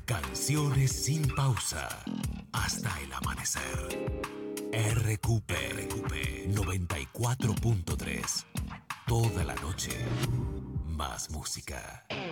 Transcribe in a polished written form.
Canciones sin pausa hasta el amanecer. RQP 94.3. Toda la noche, más música.